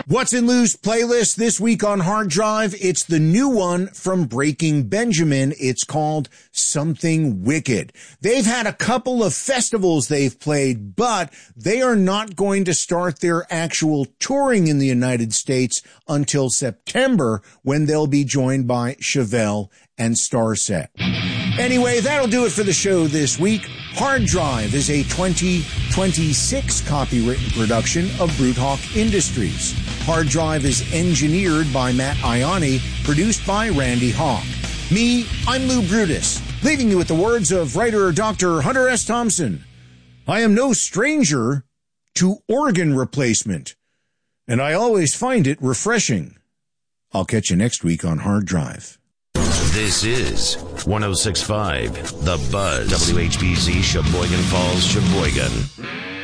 What's in Lou's playlist this week on Hard Drive? It's the new one from Breaking Benjamin. It's called Something Wicked. They've had a couple of festivals they've played, but they are not going to start their actual touring in the United States until September, when they'll be joined by Chevelle and Starset. Anyway, that'll do it for the show this week. Hard Drive is a 2026 copywritten production of Brewthawk Industries. Hard Drive is engineered by Matt Ioni, produced by Randy Hawk. Me, I'm Lou Brutus, leaving you with the words of writer Dr. Hunter S. Thompson. I am no stranger to organ replacement, and I always find it refreshing. I'll catch you next week on Hard Drive. This is 106.5 The Buzz, WHBZ, Sheboygan Falls, Sheboygan.